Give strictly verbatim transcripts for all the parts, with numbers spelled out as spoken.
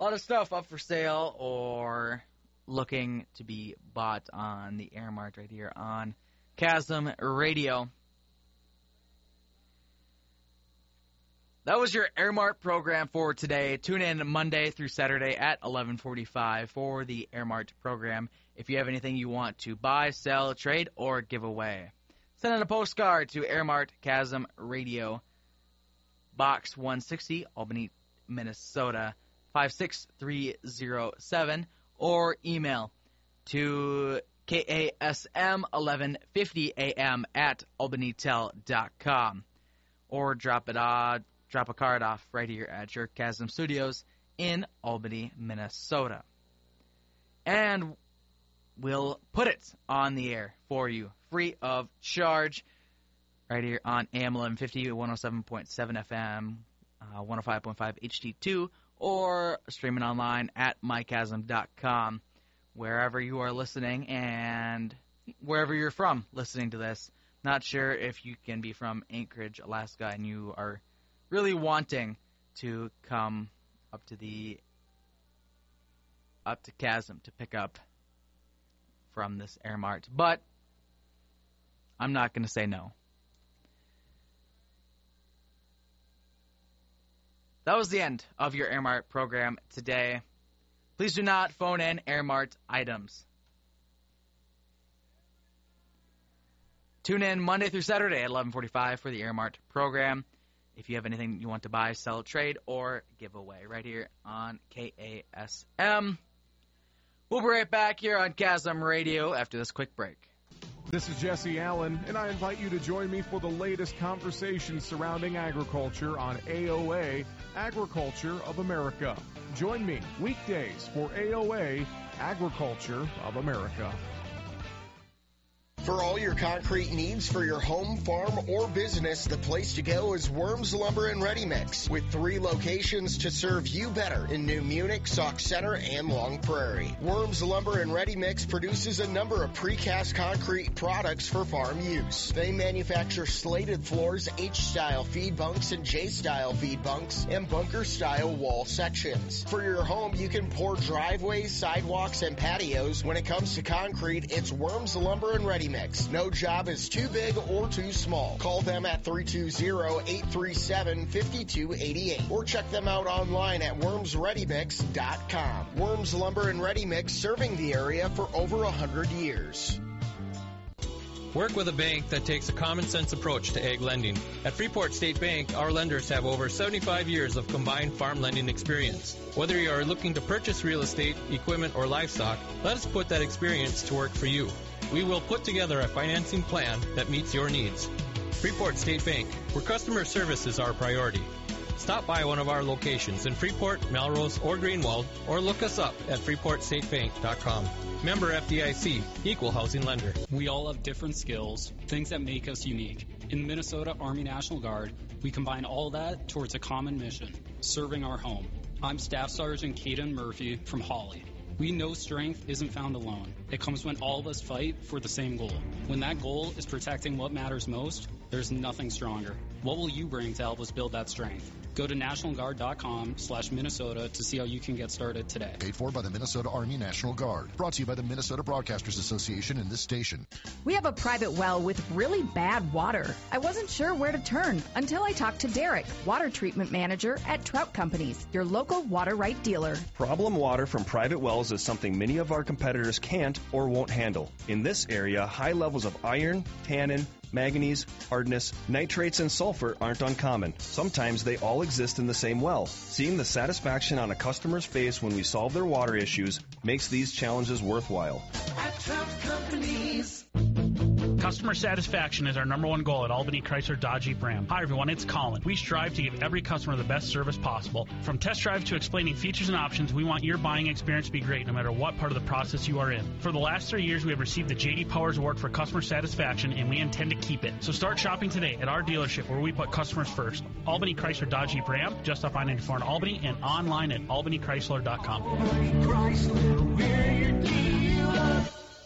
A lot of stuff up for sale or looking to be bought on the Air Mart right here on Chasm Radio. That was your Air Mart program for today. Tune in Monday through Saturday at eleven forty-five for the Air Mart program. If you have anything you want to buy, sell, trade, or give away, send in a postcard to Air Mart Chasm Radio, Box one sixty, Albany, Minnesota, five six three zero seven, or email to K A S M eleven fifty A M at albanytel dot com, or drop it odd. Drop a card off right here at your Chasm Studios in Albany, Minnesota. And we'll put it on the air for you, free of charge, right here on A M eleven fifty, one oh seven point seven F M, uh, one oh five point five H D two, or streaming online at my chasm dot com, wherever you are listening and wherever you're from listening to this. Not sure if you can be from Anchorage, Alaska, and you are really wanting to come up to the up to Chasm to pick up from this Air Mart, but I'm not going to say no. That was the end of your Air Mart program today. Please do not phone in Air Mart items. Tune in Monday through Saturday at eleven forty-five for the Air Mart program. If you have anything you want to buy, sell, trade, or give away, right here on K A S M. We'll be right back here on Chasm Radio after this quick break. This is Jesse Allen, and I invite you to join me for the latest conversations surrounding agriculture on A O A, Agriculture of America. Join me weekdays for A O A, Agriculture of America. For all your concrete needs for your home, farm, or business, the place to go is Worms Lumber and Ready Mix, with three locations to serve you better in New Munich, Sauk Center, and Long Prairie. Worms Lumber and Ready Mix produces a number of precast concrete products for farm use. They manufacture slated floors, H-style feed bunks, and J-style feed bunks, and bunker-style wall sections. For your home, you can pour driveways, sidewalks, and patios. When it comes to concrete, it's Worms Lumber and Ready Mix. No job is too big or too small. Call them at three two zero, eight three seven, five two eight eight or check them out online at worms ready mix dot com. Worms Lumber and Ready Mix, serving the area for over one hundred years. Work with a bank that takes a common-sense approach to ag lending. At Freeport State Bank, our lenders have over seventy-five years of combined farm lending experience. Whether you are looking to purchase real estate, equipment, or livestock, let us put that experience to work for you. We will put together a financing plan that meets your needs. Freeport State Bank, where customer service is our priority. Stop by one of our locations in Freeport, Melrose, or Greenwald, or look us up at freeport state bank dot com. Member F D I C, Equal Housing Lender. We all have different skills, things that make us unique. In the Minnesota Army National Guard, we combine all that towards a common mission, serving our home. I'm Staff Sergeant Caden Murphy from Hawley. We know strength isn't found alone. It comes when all of us fight for the same goal. When that goal is protecting what matters most, there's nothing stronger. What will you bring to help us build that strength? Go to national guard dot com slash Minnesota to see how you can get started today. Paid for by the Minnesota Army National Guard. Brought to you by the Minnesota Broadcasters Association and this station. We have a private well with really bad water. I wasn't sure where to turn until I talked to Derek, water treatment manager at Trout Companies, your local water right dealer. Problem water from private wells is something many of our competitors can't or won't handle. In this area, high levels of iron, tannin, manganese, hardness, nitrates, and sulfur aren't uncommon. Sometimes they all exist in the same well. Seeing the satisfaction on a customer's face when we solve their water issues makes these challenges worthwhile. At Trout Companies. Customer satisfaction is our number one goal at Albany Chrysler Dodge Jeep Ram. Hi everyone, it's Colin. We strive to give every customer the best service possible. From test drive to explaining features and options, we want your buying experience to be great no matter what part of the process you are in. For the last three years, we have received the J D Powers Award for customer satisfaction, and we intend to keep it. So start shopping today at our dealership where we put customers first. Albany Chrysler Dodge Jeep Ram, just off I ninety-four in Albany, and online at albany chrysler dot com. Chrysler, we're your dealer.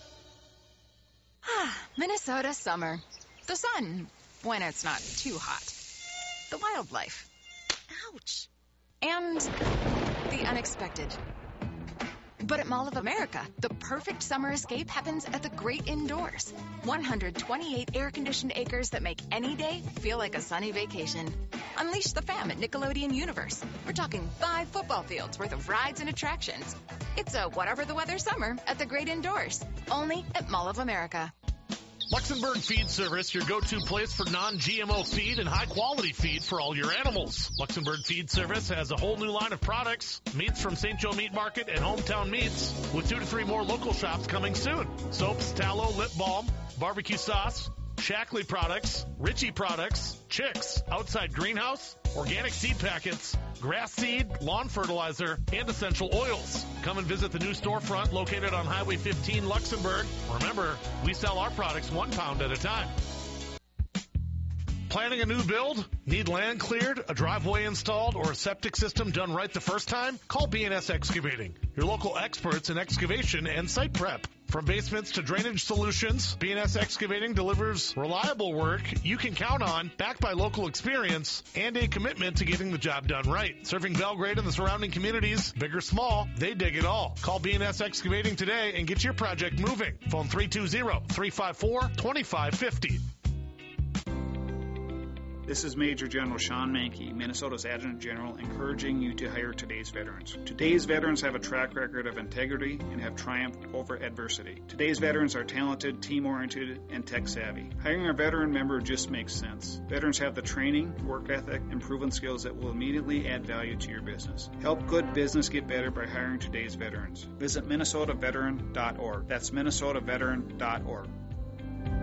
Minnesota summer. The sun, when it's not too hot. The wildlife. Ouch. And the unexpected. But at Mall of America, the perfect summer escape happens at the great indoors. one hundred twenty-eight air-conditioned acres that make any day feel like a sunny vacation. Unleash the fam at Nickelodeon Universe. We're talking five football fields worth of rides and attractions. It's a whatever the weather summer at the great indoors. Only at Mall of America. Luxembourg Feed Service, your go-to place for non-G M O feed and high-quality feed for all your animals. Luxembourg Feed Service has a whole new line of products, meats from Saint Joe Meat Market and Hometown Meats, with two to three more local shops coming soon. Soaps, tallow, lip balm, barbecue sauce, Shackley products, Ritchie products, Chicks, Outside Greenhouse, organic seed packets, grass seed, lawn fertilizer, and essential oils. Come and visit the new storefront located on Highway fifteen, Luxembourg. Remember, we sell our products one pound at a time. Planning a new build? Need land cleared, a driveway installed, or a septic system done right the first time? Call B and S Excavating, your local experts in excavation and site prep. From basements to drainage solutions, B and S Excavating delivers reliable work you can count on, backed by local experience and a commitment to getting the job done right. Serving Belgrade and the surrounding communities, big or small, they dig it all. Call B and S Excavating today and get your project moving. Phone three two zero, three five four, two five five zero. This is Major General Sean Mankey, Minnesota's Adjutant General, encouraging you to hire today's veterans. Today's veterans have a track record of integrity and have triumphed over adversity. Today's veterans are talented, team-oriented, and tech-savvy. Hiring a veteran member just makes sense. Veterans have the training, work ethic, and proven skills that will immediately add value to your business. Help good business get better by hiring today's veterans. Visit Minnesota Veteran dot org. That's Minnesota Veteran dot org.